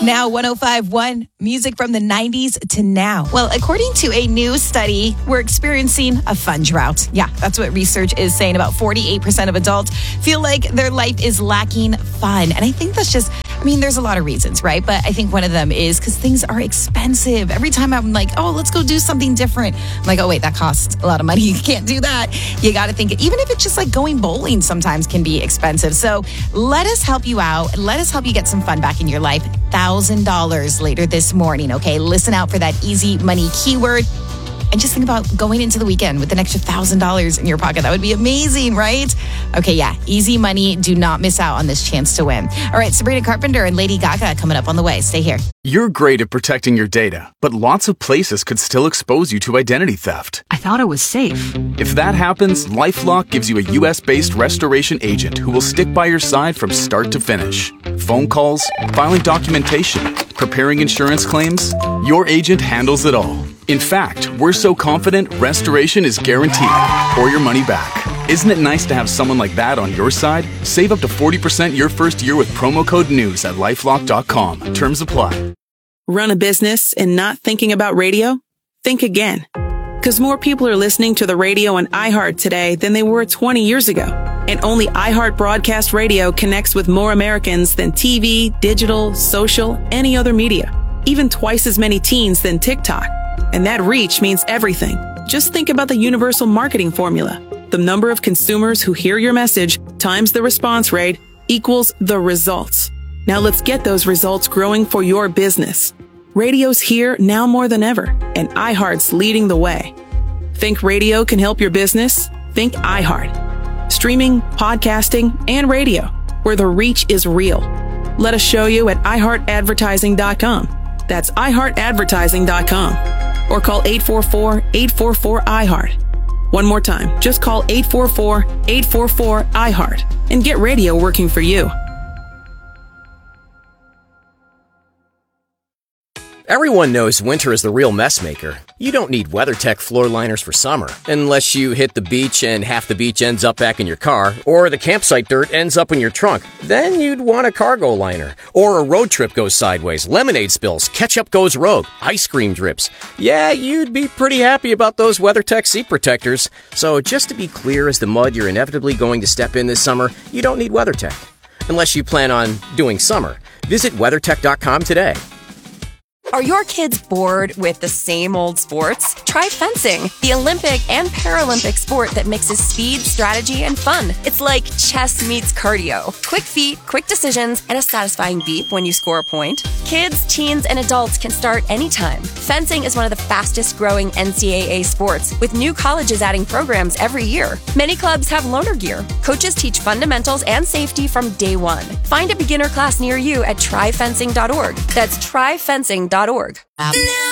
Now 105.1, music from the 90s to now. Well, according to a new study, we're experiencing a fun drought. Yeah, that's what research is saying. About 48% of adults feel like their life is lacking fun. And I think that's just, there's a lot of reasons, right? But I think one of them is because things are expensive. Every time I'm like, oh, let's go do something different. I'm like, oh, wait, that costs a lot of money. You can't do that. You got to think, even if it's just like going bowling sometimes can be expensive. So let us help you out. Let us help you get some fun back in your life. $1,000 later this morning, okay? Listen out for that easy money keyword. And just think about going into the weekend with an extra $1,000 in your pocket. That would be amazing, right? Okay, yeah, easy money. Do not miss out on this chance to win. All right, Sabrina Carpenter and Lady Gaga coming up on the way. Stay here. You're great at protecting your data, but lots of places could still expose you to identity theft. I thought it was safe. If that happens, LifeLock gives you a U.S.-based restoration agent who will stick by your side from start to finish. Phone calls, filing documentation, preparing insurance claims, your agent handles it all. In fact, we're so confident restoration is guaranteed or your money back. Isn't it nice to have someone like that on your side? Save up to 40% your first year with promo code NEWS at LifeLock.com. Terms apply. Run a business and not thinking about radio? Think again. Because more people are listening to the radio on iHeart today than they were 20 years ago. And only iHeart Broadcast Radio connects with more Americans than TV, digital, social, any other media. Even twice as many teens than TikTok. And that reach means everything. Just think about the universal marketing formula. The number of consumers who hear your message times the response rate equals the results. Now let's get those results growing for your business. Radio's here now more than ever, and iHeart's leading the way. Think radio can help your business? Think iHeart. Streaming, podcasting, and radio, where the reach is real. Let us show you at iHeartAdvertising.com. That's iHeartAdvertising.com. Or call 844-844-iHeart. One more time, just call 844-844-iHeart and get radio working for you. Everyone knows winter is the real mess maker. You don't need WeatherTech floor liners for summer, unless you hit the beach and half the beach ends up back in your car, or the campsite dirt ends up in your trunk. Then you'd want a cargo liner, or a road trip goes sideways, lemonade spills, ketchup goes rogue, ice cream drips. Yeah, you'd be pretty happy about those WeatherTech seat protectors. So just to be clear as the mud you're inevitably going to step in this summer, you don't need WeatherTech. Unless you plan on doing summer. Visit WeatherTech.com today. Are your kids bored with the same old sports? Try fencing, the Olympic and Paralympic sport that mixes speed, strategy, and fun. It's like chess meets cardio. Quick feet, quick decisions, and a satisfying beep when you score a point. Kids, teens, and adults can start anytime. Fencing is one of the fastest growing NCAA sports, with new colleges adding programs every year. Many clubs have loaner gear. Coaches teach fundamentals and safety from day one. Find a beginner class near you at tryfencing.org. That's tryfencing.org.